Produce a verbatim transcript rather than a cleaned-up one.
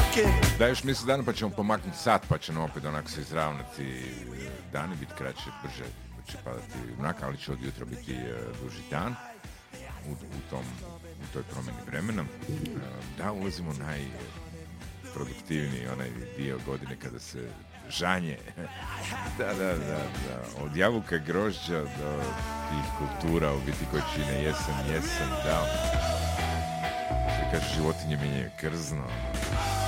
Da, još misli dana pa ćemo pomaknuti sat, pa će nam opet onako se izravnati dani, biti kraće, brže će padati mrak, ali će od jutra biti uh, duži dan u, u, tom, u toj promjeni vremena. Uh, da, ulazimo u najproduktivniji onaj dio godine kada se žanje. da, da, da, da. Od jabuka grožđa do tih kultura u biti koji čine jesen, jesen, da. Što kaže, životinje mijenjaju krzno.